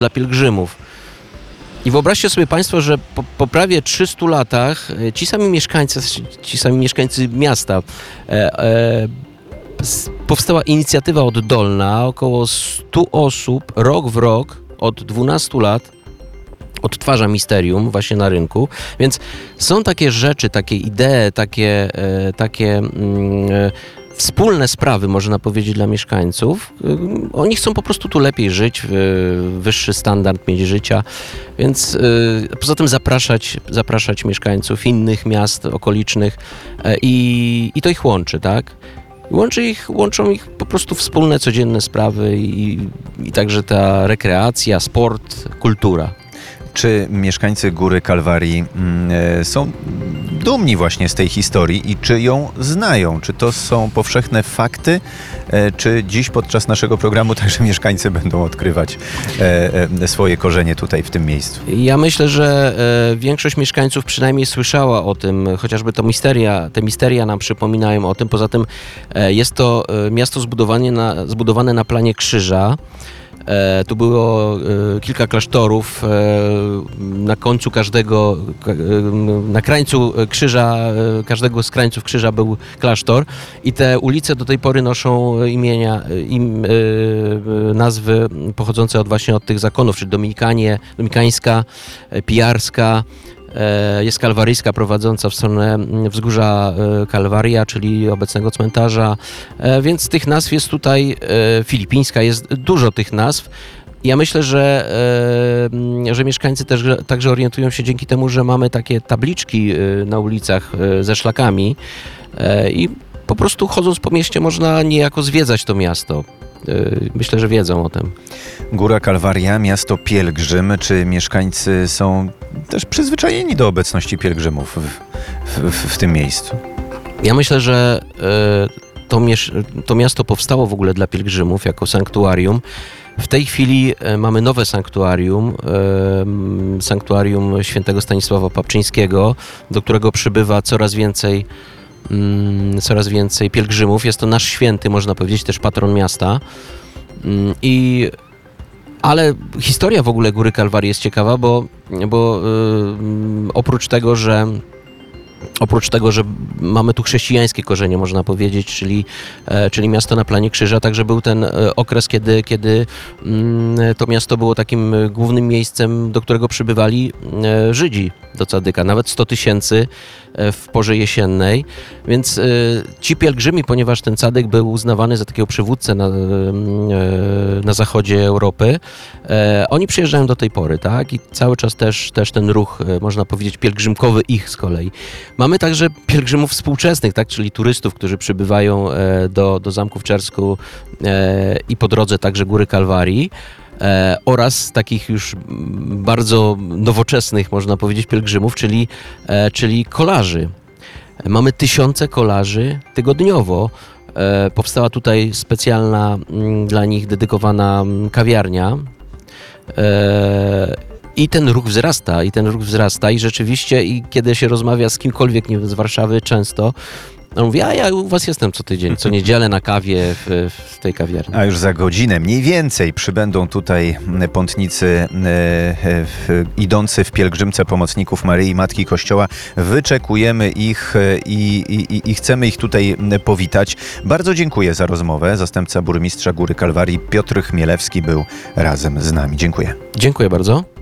dla pielgrzymów. I wyobraźcie sobie Państwo, że po prawie 300 latach ci sami mieszkańcy miasta powstała inicjatywa oddolna, około 100 osób rok w rok od 12 lat odtwarza misterium właśnie na rynku, więc są takie rzeczy, takie idee, takie wspólne sprawy, można powiedzieć, dla mieszkańców. Oni chcą po prostu tu lepiej żyć, wyższy standard mieć życia, więc poza tym zapraszać mieszkańców innych miast okolicznych i to ich łączy, tak? Łączą ich po prostu wspólne, codzienne sprawy i także ta rekreacja, sport, kultura. Czy mieszkańcy Góry Kalwarii są dumni właśnie z tej historii i czy ją znają? Czy to są powszechne fakty? Czy dziś podczas naszego programu także mieszkańcy będą odkrywać swoje korzenie tutaj w tym miejscu? Ja myślę, że większość mieszkańców przynajmniej słyszała o tym, chociażby te misteria nam przypominają o tym. Poza tym jest to miasto zbudowane na planie krzyża. Tu było kilka klasztorów, na krańcu krzyża, każdego z krańców krzyża był klasztor i te ulice do tej pory noszą nazwy pochodzące właśnie od tych zakonów, czyli dominikańska, pijarska, jest kalwaryjska prowadząca w stronę wzgórza Kalwaria, czyli obecnego cmentarza, więc tych nazw jest tutaj, filipińska, jest dużo tych nazw. Ja myślę, że mieszkańcy też także orientują się dzięki temu, że mamy takie tabliczki na ulicach ze szlakami i po prostu chodząc po mieście można niejako zwiedzać to miasto. Myślę, że wiedzą o tym. Góra Kalwaria, miasto pielgrzym. Czy mieszkańcy są też przyzwyczajeni do obecności pielgrzymów w tym miejscu? Ja myślę, że to miasto powstało w ogóle dla pielgrzymów jako sanktuarium. W tej chwili mamy nowe sanktuarium świętego Stanisława Papczyńskiego, do którego przybywa coraz więcej pielgrzymów. Jest to nasz święty, można powiedzieć, też patron miasta. Ale historia w ogóle Góry Kalwarii jest ciekawa, bo oprócz tego, że mamy tu chrześcijańskie korzenie, można powiedzieć, czyli miasto na planie krzyża, także był ten okres, kiedy to miasto było takim głównym miejscem, do którego przybywali Żydzi do Cadyka, nawet 100 000 w porze jesiennej, więc ci pielgrzymi, ponieważ ten Cadyk był uznawany za takiego przywódcę na zachodzie Europy, oni przyjeżdżają do tej pory, tak? I cały czas też ten ruch, można powiedzieć, pielgrzymkowy ich z kolei. Mamy także pielgrzymów współczesnych, tak? Czyli turystów, którzy przybywają do Zamku w Czersku i po drodze także Góry Kalwarii. Oraz takich już bardzo nowoczesnych, można powiedzieć, pielgrzymów, czyli kolarzy. Mamy tysiące kolarzy tygodniowo. Powstała tutaj specjalna dla nich dedykowana kawiarnia. I ten ruch wzrasta i rzeczywiście, i kiedy się rozmawia z kimkolwiek z Warszawy często, on mówi, ja u was jestem co tydzień, co niedzielę na kawie w tej kawiarni. A już za godzinę mniej więcej przybędą tutaj pątnicy idący w pielgrzymce pomocników Maryi Matki Kościoła. Wyczekujemy ich i chcemy ich tutaj powitać. Bardzo dziękuję za rozmowę. Zastępca burmistrza Góry Kalwarii Piotr Chmielewski był razem z nami. Dziękuję. Dziękuję bardzo.